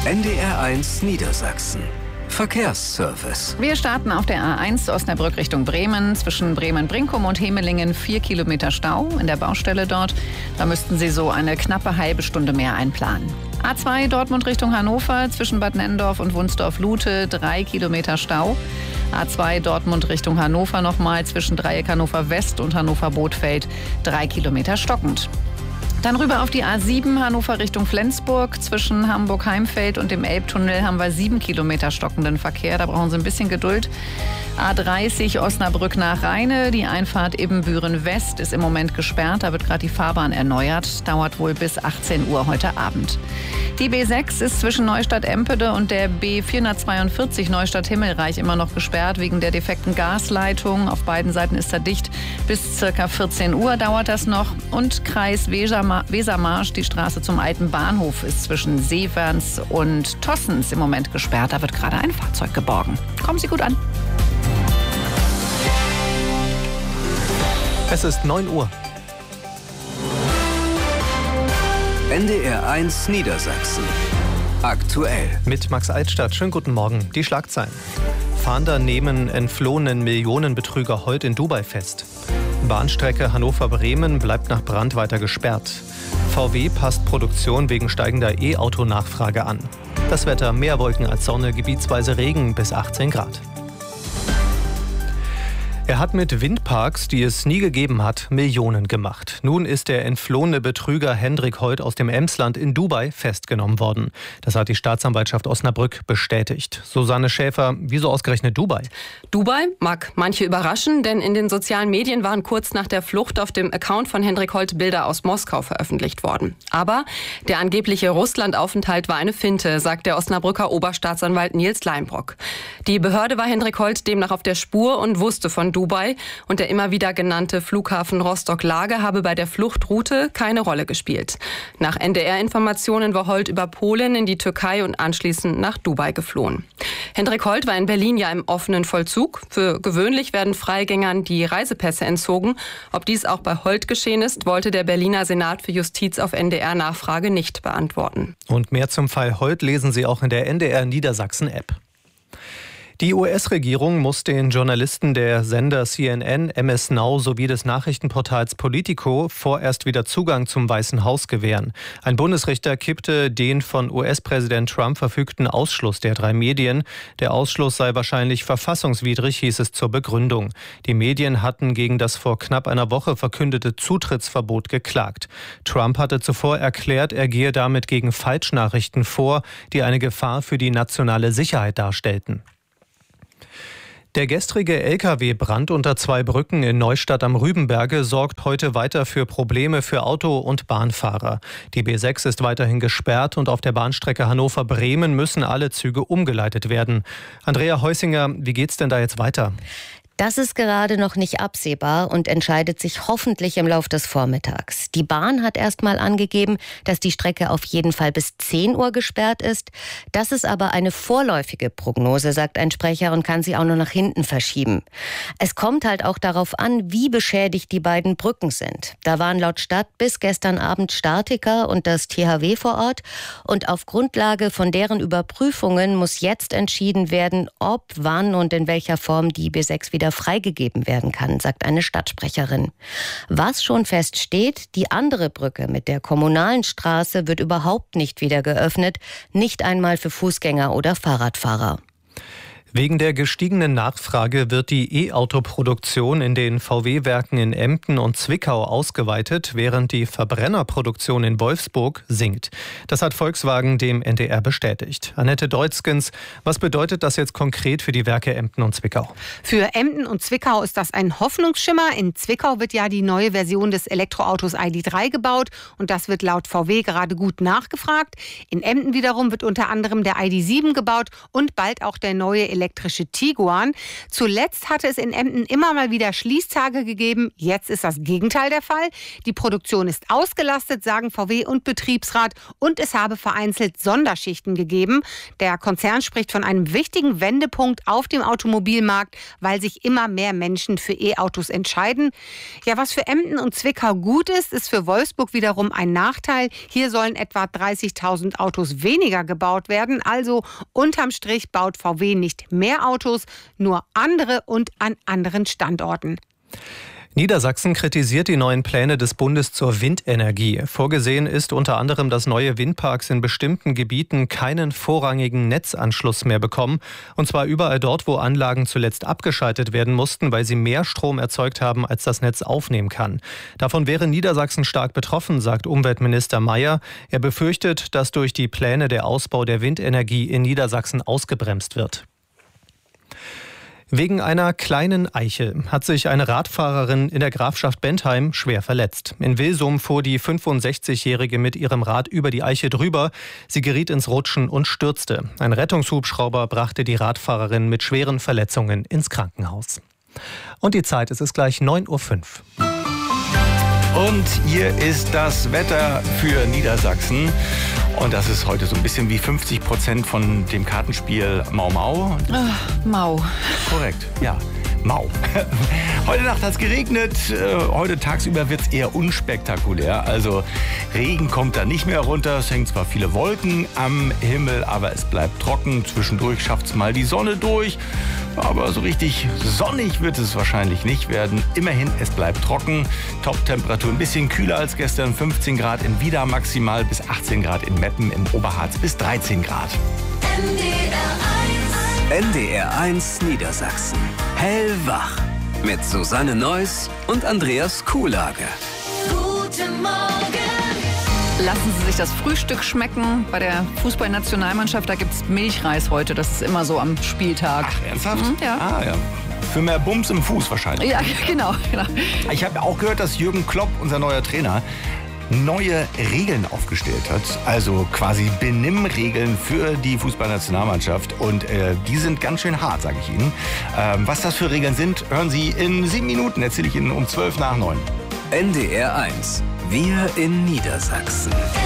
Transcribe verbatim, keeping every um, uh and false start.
N D R eins Niedersachsen. Verkehrsservice. Wir starten auf der A eins Osnabrück Richtung Bremen. Zwischen Bremen-Brinkum und Hemelingen vier Kilometer Stau in der Baustelle dort. Da müssten Sie so eine knappe halbe Stunde mehr einplanen. A zwei Dortmund Richtung Hannover. Zwischen Bad Nenndorf und Wunsdorf-Lute drei Kilometer Stau. A zwei Dortmund Richtung Hannover nochmal. Zwischen Dreieck Hannover West und Hannover-Bothfeld drei Kilometer stockend. Dann rüber auf die A sieben Hannover Richtung Flensburg. Zwischen Hamburg-Heimfeld und dem Elbtunnel haben wir sieben Kilometer stockenden Verkehr. Da brauchen Sie ein bisschen Geduld. A dreißig Osnabrück nach Rheine. Die Einfahrt Ibbenbüren West ist im Moment gesperrt. Da wird gerade die Fahrbahn erneuert. Dauert wohl bis achtzehn Uhr heute Abend. Die B sechs ist zwischen Neustadt-Empede und der B vierhundertzweiundvierzig Neustadt-Himmelreich immer noch gesperrt wegen der defekten Gasleitung. Auf beiden Seiten ist da dicht. Bis circa vierzehn Uhr dauert das noch. Und Kreis Wesermarsch, die Straße zum alten Bahnhof, ist zwischen Seewerns und Tossens im Moment gesperrt. Da wird gerade ein Fahrzeug geborgen. Kommen Sie gut an. Es ist neun Uhr. N D R eins Niedersachsen. Aktuell. Mit Max Altstadt. Schönen guten Morgen. Die Schlagzeilen. Fahnder nehmen entflohenen Millionenbetrüger Holt in Dubai fest. Bahnstrecke Hannover-Bremen bleibt nach Brand weiter gesperrt. V W passt Produktion wegen steigender E-Auto-Nachfrage an. Das Wetter: mehr Wolken als Sonne, gebietsweise Regen bis achtzehn Grad. Er hat mit Windparks, die es nie gegeben hat, Millionen gemacht. Nun ist der entflohene Betrüger Hendrik Holt aus dem Emsland in Dubai festgenommen worden. Das hat die Staatsanwaltschaft Osnabrück bestätigt. Susanne Schäfer, wieso ausgerechnet Dubai? Dubai mag manche überraschen, denn in den sozialen Medien waren kurz nach der Flucht auf dem Account von Hendrik Holt Bilder aus Moskau veröffentlicht worden. Aber der angebliche Russlandaufenthalt war eine Finte, sagt der Osnabrücker Oberstaatsanwalt Nils Leinbrock. Die Behörde war Hendrik Holt demnach auf der Spur und wusste von Dubai, und der immer wieder genannte Flughafen Rostock-Lage habe bei der Fluchtroute keine Rolle gespielt. Nach N D R-Informationen war Holt über Polen in die Türkei und anschließend nach Dubai geflohen. Hendrik Holt war in Berlin ja im offenen Vollzug. Für gewöhnlich werden Freigängern die Reisepässe entzogen. Ob dies auch bei Holt geschehen ist, wollte der Berliner Senat für Justiz auf N D R-Nachfrage nicht beantworten. Und mehr zum Fall Holt lesen Sie auch in der N D R Niedersachsen-App. Die U S-Regierung muss den Journalisten der Sender C N N, M S Now sowie des Nachrichtenportals Politico vorerst wieder Zugang zum Weißen Haus gewähren. Ein Bundesrichter kippte den von U S-Präsident Trump verfügten Ausschluss der drei Medien. Der Ausschluss sei wahrscheinlich verfassungswidrig, hieß es zur Begründung. Die Medien hatten gegen das vor knapp einer Woche verkündete Zutrittsverbot geklagt. Trump hatte zuvor erklärt, er gehe damit gegen Falschnachrichten vor, die eine Gefahr für die nationale Sicherheit darstellten. Der gestrige L K W-Brand unter zwei Brücken in Neustadt am Rübenberge sorgt heute weiter für Probleme für Auto- und Bahnfahrer. Die B sechs ist weiterhin gesperrt und auf der Bahnstrecke Hannover-Bremen müssen alle Züge umgeleitet werden. Andrea Heusinger, wie geht's denn da jetzt weiter? Das ist gerade noch nicht absehbar und entscheidet sich hoffentlich im Lauf des Vormittags. Die Bahn hat erst mal angegeben, dass die Strecke auf jeden Fall bis zehn Uhr gesperrt ist. Das ist aber eine vorläufige Prognose, sagt ein Sprecher, und kann sie auch noch nach hinten verschieben. Es kommt halt auch darauf an, wie beschädigt die beiden Brücken sind. Da waren laut Stadt bis gestern Abend Statiker und das T H W vor Ort. Und auf Grundlage von deren Überprüfungen muss jetzt entschieden werden, ob, wann und in welcher Form die B sechs wieder freigegeben werden kann, sagt eine Stadtsprecherin. Was schon feststeht, die andere Brücke mit der kommunalen Straße wird überhaupt nicht wieder geöffnet, nicht einmal für Fußgänger oder Fahrradfahrer. Wegen der gestiegenen Nachfrage wird die E-Auto-Produktion in den V W-Werken in Emden und Zwickau ausgeweitet, während die Verbrennerproduktion in Wolfsburg sinkt. Das hat Volkswagen dem N D R bestätigt. Annette Deutzgens, was bedeutet das jetzt konkret für die Werke Emden und Zwickau? Für Emden und Zwickau ist das ein Hoffnungsschimmer. In Zwickau wird ja die neue Version des Elektroautos I D drei gebaut und das wird laut V W gerade gut nachgefragt. In Emden wiederum wird unter anderem der I D sieben gebaut und bald auch der neue Elektroauto elektrische Tiguan. Zuletzt hatte es in Emden immer mal wieder Schließtage gegeben. Jetzt ist das Gegenteil der Fall. Die Produktion ist ausgelastet, sagen V W und Betriebsrat. Und es habe vereinzelt Sonderschichten gegeben. Der Konzern spricht von einem wichtigen Wendepunkt auf dem Automobilmarkt, weil sich immer mehr Menschen für E-Autos entscheiden. Ja, was für Emden und Zwickau gut ist, ist für Wolfsburg wiederum ein Nachteil. Hier sollen etwa dreißigtausend Autos weniger gebaut werden. Also unterm Strich baut V W nicht mehr Autos, nur andere und an anderen Standorten. Niedersachsen kritisiert die neuen Pläne des Bundes zur Windenergie. Vorgesehen ist unter anderem, dass neue Windparks in bestimmten Gebieten keinen vorrangigen Netzanschluss mehr bekommen. Und zwar überall dort, wo Anlagen zuletzt abgeschaltet werden mussten, weil sie mehr Strom erzeugt haben, als das Netz aufnehmen kann. Davon wäre Niedersachsen stark betroffen, sagt Umweltminister Mayer. Er befürchtet, dass durch die Pläne der Ausbau der Windenergie in Niedersachsen ausgebremst wird. Wegen einer kleinen Eiche hat sich eine Radfahrerin in der Grafschaft Bentheim schwer verletzt. In Wilsum fuhr die fünfundsechzigjährige mit ihrem Rad über die Eiche drüber. Sie geriet ins Rutschen und stürzte. Ein Rettungshubschrauber brachte die Radfahrerin mit schweren Verletzungen ins Krankenhaus. Und die Zeit, es ist gleich neun Uhr fünf. Und hier ist das Wetter für Niedersachsen. Und das ist heute so ein bisschen wie fünfzig Prozent von dem Kartenspiel Mau Mau. Ach, Mau. Korrekt, ja. Mau. Heute Nacht hat es geregnet, heute tagsüber wird es eher unspektakulär. Also Regen kommt da nicht mehr runter, es hängen zwar viele Wolken am Himmel, aber es bleibt trocken. Zwischendurch schafft es mal die Sonne durch, aber so richtig sonnig wird es wahrscheinlich nicht werden. Immerhin, es bleibt trocken, Top-Temperatur ein bisschen kühler als gestern, fünfzehn Grad in Wieda maximal, bis achtzehn Grad in Meppen, im Oberharz bis dreizehn Grad. N D R eins Niedersachsen. Hellwach. Mit Susanne Neuss und Andreas Kuhlage. Guten Morgen. Lassen Sie sich das Frühstück schmecken. Bei der Fußballnationalmannschaft, da gibt es Milchreis heute. Das ist immer so am Spieltag. Ach, ernsthaft? Mhm, ja. Ah, ja. Für mehr Bums im Fuß wahrscheinlich. Ja, genau. genau. Ich habe auch gehört, dass Jürgen Klopp, unser neuer Trainer, neue Regeln aufgestellt hat, also quasi Benimmregeln für die Fußballnationalmannschaft und äh, die sind ganz schön hart, sage ich Ihnen. Ähm, was das für Regeln sind, hören Sie in sieben Minuten, erzähle ich Ihnen um zwölf nach neun. N D R eins. Wir in Niedersachsen.